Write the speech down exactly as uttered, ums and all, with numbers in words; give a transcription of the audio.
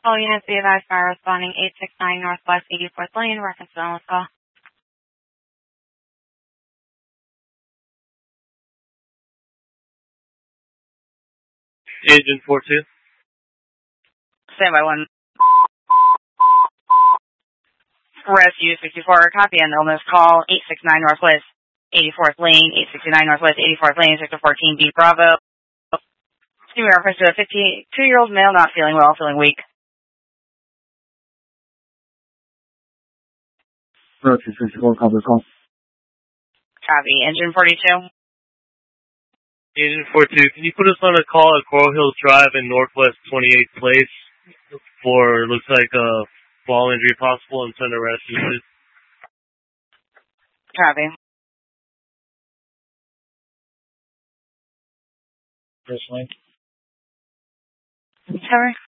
All units be advised by responding eight six nine Northwest eighty-fourth Lane, reference to this call. Agent four two. Stand by one. Rescue sixty-four, copy and illness call eight six nine Northwest eighty-fourth Lane, eight sixty-nine Northwest eighty-fourth Lane, sector fourteen B, Bravo. Give me reference to a fifty-two-year-old male not feeling well, feeling weak. Rescue sixty-four, copy the call. Copy. Engine forty-two. Agent four two, can you put us on a call at Coral Hills Drive in Northwest twenty-eighth Place for, looks like a fall injury possible and send a rescue, please? Copy. First lane. Sorry.